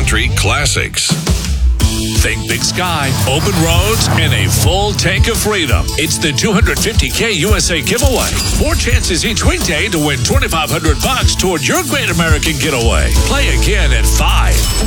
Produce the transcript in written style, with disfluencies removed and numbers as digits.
country classics. Think big sky, open roads, and a full tank of freedom. It's the 250K USA giveaway. 4 chances each weekday to win $2,500 toward your great American getaway. Play again at 5.